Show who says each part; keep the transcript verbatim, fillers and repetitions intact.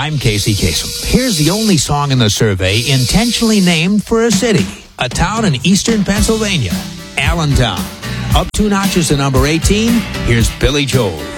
Speaker 1: I'm Casey Kasem. Here's the only song in the survey intentionally named for a city, a town in eastern Pennsylvania, Allentown. Up two notches to number eighteen, here's Billy Joel.